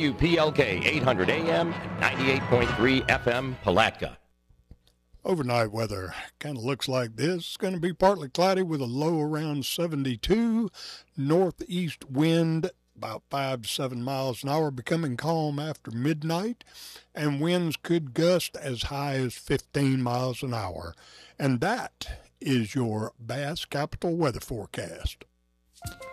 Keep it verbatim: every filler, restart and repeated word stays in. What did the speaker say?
W P L K eight hundred A M, ninety-eight point three F M, Palatka. Overnight weather kind of looks like this. It's going to be partly cloudy with a low around seventy-two. Northeast wind about five to seven miles an hour, becoming calm after midnight. And winds could gust as high as fifteen miles an hour. And that is your Bass Capital weather forecast.